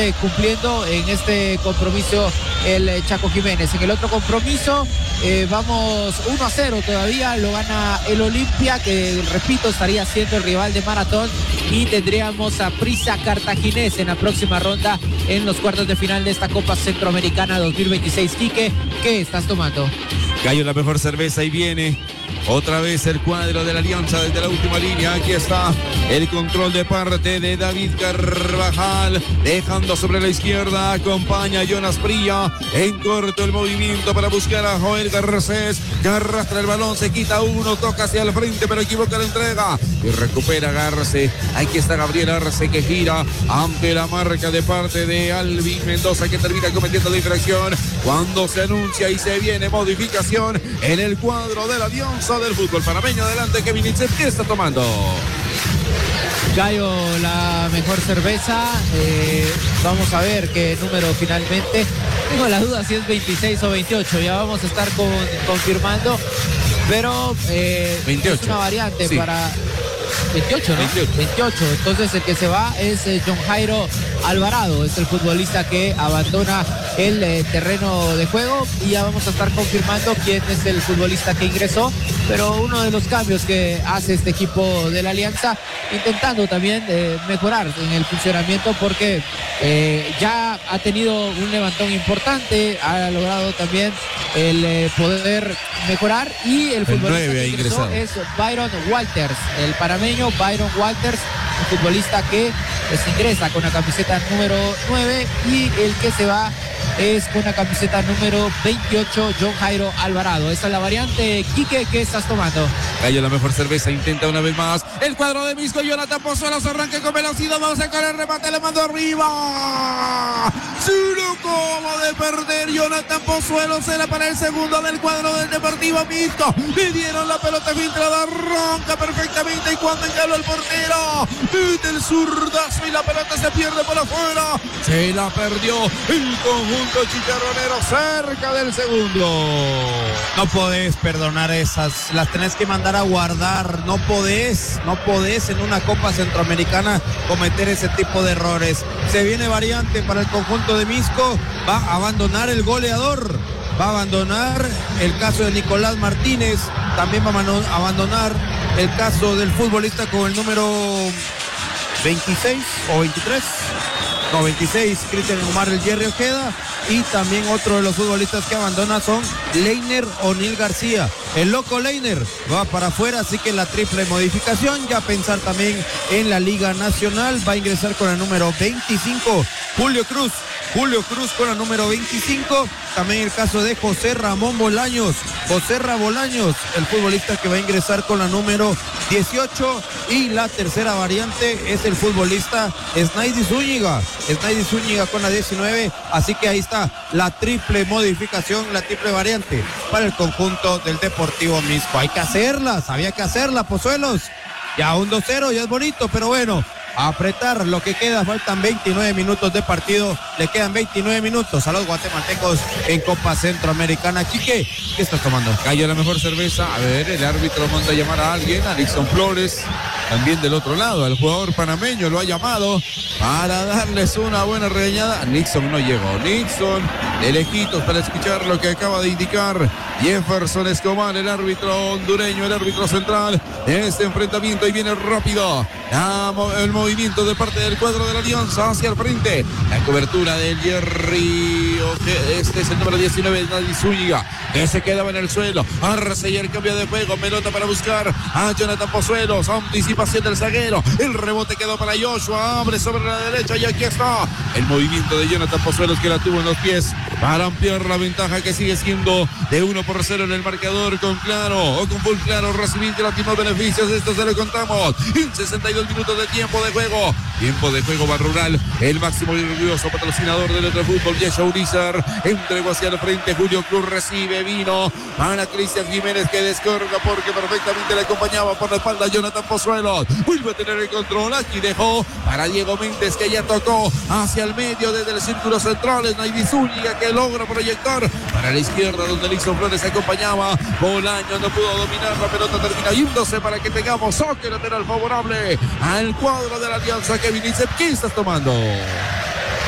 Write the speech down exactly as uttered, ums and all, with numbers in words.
eh, cumpliendo en este compromiso el eh, Chaco Jiménez. En el otro compromiso eh, vamos uno a cero todavía, lo gana el Olimpia, que repito estaría siendo el rival de Maratón, y tendríamos a Prisa Cartaginés en la próxima ronda en los cuartos de final de esta Copa Centroamericana dos mil veintiséis. Quique, ¿qué estás tomando? Gallo, la mejor cerveza, y viene otra vez el cuadro de la Alianza desde la última línea. Aquí está el control de parte de David Carvajal, dejando sobre la izquierda, acompaña a Jonas Prilla, en corto el movimiento para buscar a Joel Garcés, que arrastra el balón, se quita uno, toca hacia el frente, pero equivoca la entrega y recupera Garcés. Aquí está Gabriel Arce, que gira ante la marca de parte de Alvin Mendoza, que termina cometiendo la infracción cuando se anuncia y se viene modificación en el cuadro de la Alianza del fútbol panameño. Adelante, Kevin Itzel, ¿qué está tomando? Gallo, la mejor cerveza. Eh, vamos a ver qué número finalmente. Tengo la duda si es veintiséis o veintiocho. Ya vamos a estar con, confirmando. Pero eh, veintiocho. Es una variante, sí. Para veintiocho, ¿no? veintiocho. veintiocho. Entonces el que se va es eh, John Jairo Alvarado. Es el futbolista que abandona el eh, terreno de juego. Y ya vamos a estar confirmando quién es el futbolista que ingresó. Pero uno de los cambios que hace este equipo de la Alianza, intentando también eh, mejorar en el funcionamiento, porque eh, ya ha tenido un levantón importante, ha logrado también el eh, poder mejorar, y el, el futbolista que ingresó es Byron Walters, el panameño Byron Walters, un futbolista que pues, ingresa con la camiseta número nueve, y el que se va es con la camiseta número veintiocho, John Jairo Alvarado. Esa es la variante. Quique, ¿qué estás tomando? Gallo, la mejor cerveza, intenta una vez más el cuadro de Misco. Jonathan Pozuelos arranca con velocidad, vamos a correr, remate, le mando arriba. Se lo acaba de perder Jonathan Pozuelos, era para el segundo del cuadro del Deportivo Misco. Le dieron la pelota filtrada, arranca perfectamente, y cuando engaló el portero, mete el zurdazo y la pelota se pierde por afuera. Se la perdió el conjunto chicharronero cerca del segundo. No podés perdonar esas, las tenés que mandar a guardar. No podés, no podés en una Copa Centroamericana cometer ese tipo de errores. Se viene variante para el conjunto de Misco, va a abandonar el goleador, va a abandonar el caso de Nicolás Martínez, también va a abandonar el caso del futbolista con el número veintiséis o veintitrés, no, veintiséis, Cristian Omar el Jerry Ojeda, y también otro de los futbolistas que abandona son Leiner O'Neill García. El loco Leiner va para afuera, así que la triple modificación. Ya pensar también en la Liga Nacional, va a ingresar con el número veinticinco Julio Cruz, Julio Cruz con el número veinticinco. También el caso de José Ramón Bolaños, José Ra Bolaños, el futbolista que va a ingresar con la número dieciocho. Y la tercera variante es el futbolista Snaidy Zúñiga, Snaidy Zúñiga con la diecinueve. Así que ahí está la triple modificación, la triple variante para el conjunto del Deportivo Misco. Hay que hacerlas, había que hacerla, Pozuelos. Ya un dos cero, ya es bonito, pero bueno, a apretar lo que queda. Faltan veintinueve minutos de partido, le quedan veintinueve minutos a los guatemaltecos en Copa Centroamericana. Quique, ¿qué estás tomando? Gallo, la mejor cerveza. A ver, el árbitro manda a llamar a alguien, a Nixon Flores, también del otro lado, al jugador panameño lo ha llamado para darles una buena regañada. Nixon no llegó, Nixon de lejitos para escuchar lo que acaba de indicar Jefferson Escobar, el árbitro hondureño, el árbitro central de este enfrentamiento. Y viene rápido el movimiento de parte del cuadro de la Alianza hacia el frente, la cobertura del Jerry, este es el número diecinueve, Snaidy Zúñiga, que se quedaba en el suelo. Arce y el cambio de juego, pelota para buscar a Jonathan Pozuelos, anticipación del zaguero, el rebote quedó para Joshua, abre sobre la derecha, y aquí está el movimiento de Jonathan Pozuelos, que la tuvo en los pies para ampliar la ventaja, que sigue siendo de uno por cero en el marcador. Con Claro o con Full Claro, recibir gratis beneficios, esto se lo contamos en sesenta y dos minutos de tiempo de juego. Tiempo de juego va Rural, el máximo y orgulloso patrocinador del otro fútbol. Yesha Urizar entregó hacia el frente, Julio Cruz recibe, vino para Cristian Jiménez, que descarga porque perfectamente le acompañaba por la espalda Jonathan Pozuelos. Vuelve a tener el control, aquí dejó para Diego Méndez, que ya tocó hacia el medio desde el círculo central. Snaidy Zúñiga, que logra proyectar para la izquierda, donde Nixon Flores acompañaba. Bolaño no pudo dominar, la pelota termina yéndose para que tengamos saque lateral favorable al cuadro de la Alianza. Kevin Itzel, ¿qué estás tomando?